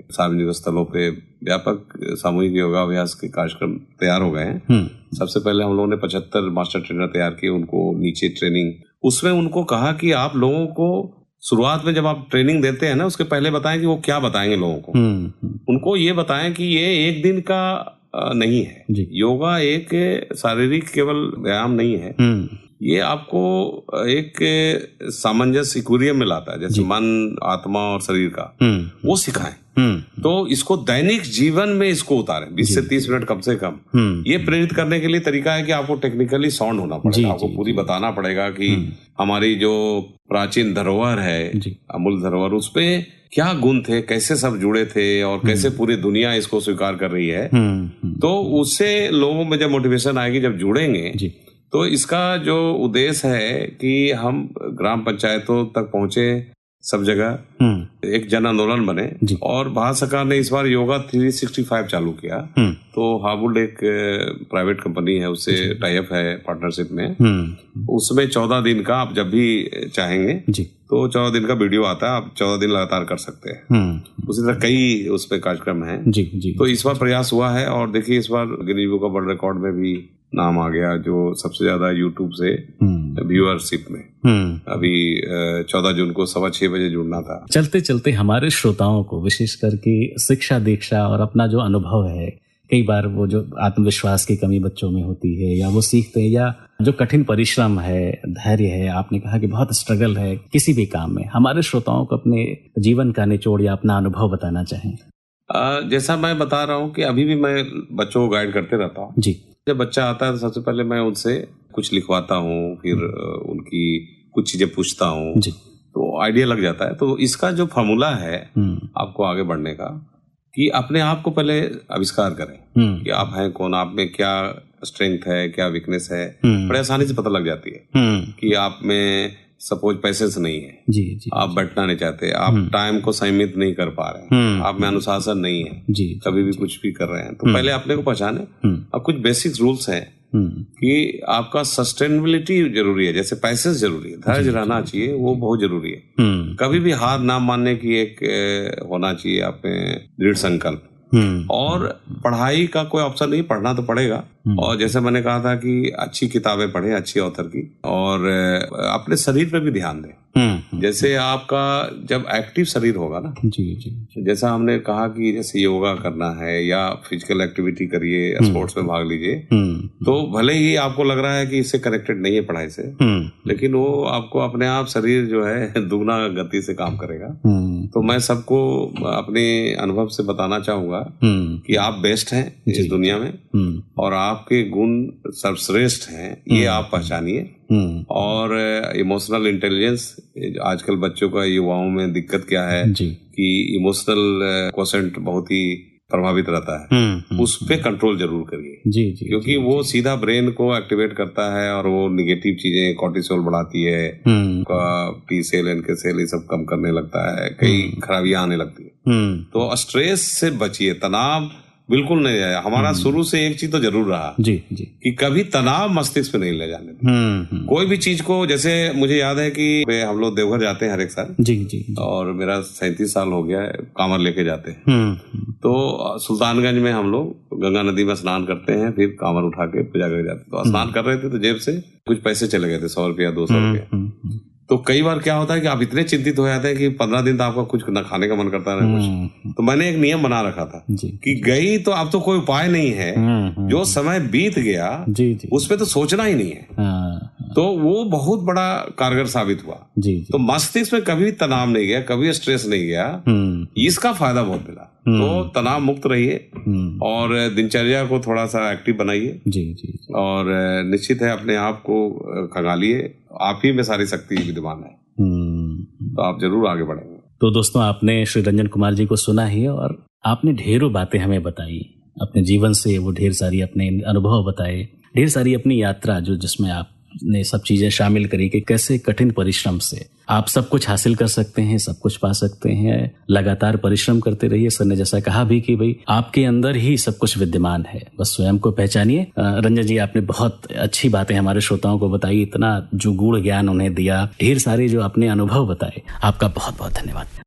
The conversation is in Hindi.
सार्वजनिक स्थलों पे व्यापक सामूहिक योगाभ्यास के कार्यक्रम तैयार हो गए हैं। सबसे पहले हम लोगों ने 75 मास्टर ट्रेनर तैयार किए, उनको नीचे ट्रेनिंग, उसमें उनको कहा कि आप लोगों को शुरुआत में जब आप ट्रेनिंग देते हैं ना, उसके पहले बताएं कि वो क्या बताएंगे लोगों को। उनको ये बताएं कि ये एक दिन का नहीं है, योगा एक शारीरिक केवल व्यायाम नहीं है, ये आपको एक सामंजस्य इक्विलिब्रियम में लाता है, जैसे मन, आत्मा और शरीर का, वो सिखाएं। तो इसको दैनिक जीवन में इसको उतारें, 20 से 30 मिनट कम से कम। ये प्रेरित करने के लिए तरीका है कि आपको टेक्निकली साउंड होना पड़ेगा, आपको पूरी बताना पड़ेगा कि हमारी जो प्राचीन धरोहर है, अमूल धरोहर, उसपे क्या गुण थे, कैसे सब जुड़े थे और कैसे पूरी दुनिया इसको स्वीकार कर रही है। तो उससे लोगों में जब मोटिवेशन आएगी, जब जुड़ेंगे, तो इसका जो उद्देश्य है कि हम ग्राम पंचायतों तक पहुंचे, सब जगह एक जन आंदोलन बने। और भारत सरकार ने इस बार योगा 365 चालू किया। तो हावुड एक प्राइवेट कंपनी है, उससे टाई अप है पार्टनरशिप में। उसमें 14 दिन का आप जब भी चाहेंगे तो 14 दिन का वीडियो आता है, आप 14 दिन लगातार कर सकते हैं। उसी तरह कई उसमें कार्यक्रम हैं। तो इस बार प्रयास हुआ है और देखिए इस बार Guinness book of world record में भी नाम आ गया, जो सबसे ज्यादा यूट्यूब से व्यूअरशिप में। अभी 14 जून को 6:15 बजे जुड़ना था। चलते चलते हमारे श्रोताओं को विशेष करके शिक्षा दीक्षा और अपना जो अनुभव है, कई बार वो जो आत्मविश्वास की कमी बच्चों में होती है, या वो सीखते हैं, या जो कठिन परिश्रम है, धैर्य है, आपने कहा कि बहुत स्ट्रगल है किसी भी काम में, हमारे श्रोताओं को अपने जीवन का निचोड़ या अपना अनुभव बताना चाहें। जैसा मैं बता रहा हूँ कि अभी भी मैं बच्चों को गाइड करते रहता हूँ। जब बच्चा आता है तो सबसे पहले मैं उनसे कुछ लिखवाता हूँ, फिर उनकी कुछ चीजें पूछता हूँ, तो आइडिया लग जाता है। तो इसका जो फार्मूला है आपको आगे बढ़ने का, कि अपने आप को पहले आविष्कार करें कि आप हैं कौन, आप में क्या स्ट्रेंथ है, क्या वीकनेस है। बड़े आसानी से पता लग जाती है कि आप में सपोज पैसेंस नहीं है, आप बैठना नहीं चाहते, आप टाइम को सीमित नहीं कर पा रहे हैं, आप में अनुशासन नहीं है, कभी भी कुछ भी कर रहे हैं। तो पहले अपने को पहचाने। अब कुछ बेसिक रूल्स हैं कि आपका सस्टेनेबिलिटी जरूरी है, जैसे पैसेंस जरूरी है, धैर्य रहना चाहिए, वो बहुत जरूरी है। कभी भी हार ना मानने की एक होना चाहिए आप में दृढ़ संकल्प। और पढ़ाई का कोई ऑप्शन नहीं, पढ़ना तो पड़ेगा। और जैसे मैंने कहा था कि अच्छी किताबें पढ़ें, अच्छी ऑथर की, और अपने शरीर पे भी ध्यान दें। जैसे आपका जब एक्टिव शरीर होगा ना, जैसा हमने कहा कि जैसे योगा करना है या फिजिकल एक्टिविटी करिए, स्पोर्ट्स में भाग लीजिए, तो भले ही आपको लग रहा है कि इससे कनेक्टेड नहीं है पढ़ाई से, लेकिन वो आपको अपने आप शरीर जो है दुगना गति से काम करेगा। तो मैं सबको अपने अनुभव से बताना चाहूंगा कि आप बेस्ट हैं इस दुनिया में और आपके गुण सर्वश्रेष्ठ हैं, ये आप पहचानिए। और इमोशनल इंटेलिजेंस, आजकल बच्चों का, युवाओं में दिक्कत क्या है कि इमोशनल क्वोशेंट बहुत ही प्रभावित रहता है, उस पे कंट्रोल जरूर करिए। क्योंकि वो सीधा ब्रेन को एक्टिवेट करता है और वो निगेटिव चीजें, कॉर्टिसोल बढ़ाती है, टी सेल, एनके सेल, ये सब कम करने लगता है, कई खराबियां आने लगती है। तो स्ट्रेस से बचिए, तनाव बिल्कुल नहीं जाए। हमारा शुरू से एक चीज तो जरूर रहा कि कभी तनाव मस्तिष्क पे नहीं ले जाने। कोई भी चीज को, जैसे मुझे याद है कि हम लोग देवघर जाते हैं हर एक साल, और मेरा 37 साल हो गया है, कांवर लेके जाते हैं। तो सुल्तानगंज में हम लोग गंगा नदी में स्नान करते हैं, फिर कांवर उठा के पूजा करके जाते हैं। तो स्नान कर रहे थे तो जेब से कुछ पैसे चले गए थे, 100 रुपया 200 रुपया। तो कई बार क्या होता है कि आप इतने चिंतित हो जाते हैं कि 15 दिन तो आपका कुछ न खाने का मन करता है ना कुछ। तो मैंने एक नियम बना रखा था कि गई तो अब तो कोई उपाय नहीं है, जो समय बीत गया उस पे तो सोचना ही नहीं है। तो वो बहुत बड़ा कारगर साबित हुआ। तो मस्तिष्क में कभी तनाव नहीं गया, कभी स्ट्रेस नहीं गया, इसका फायदा बहुत मिला। तो तनाव मुक्त रहिए और दिनचर्या को थोड़ा सा एक्टिव बनाइए और निश्चित है अपने आप को खंगालिए, आप ही में सारी शक्ति विद्यमान है। तो आप जरूर आगे बढ़ेंगे। तो दोस्तों, आपने श्री रंजन कुमार जी को सुना ही, और आपने ढेरों बातें हमें बताई अपने जीवन से, वो ढेर सारी अपने अनुभव बताए, ढेर सारी अपनी यात्रा जो जिसमें आपने सब चीजें शामिल करी कि कैसे कठिन परिश्रम से आप सब कुछ हासिल कर सकते हैं, सब कुछ पा सकते हैं। लगातार परिश्रम करते रहिए। सर ने जैसा कहा भी कि भाई आपके अंदर ही सब कुछ विद्यमान है, बस स्वयं को पहचानिए। रंजन जी, आपने बहुत अच्छी बातें हमारे श्रोताओं को बताई, इतना जो गूढ़ ज्ञान उन्हें दिया, ढेर सारे जो अपने अनुभव बताए, आपका बहुत बहुत धन्यवाद।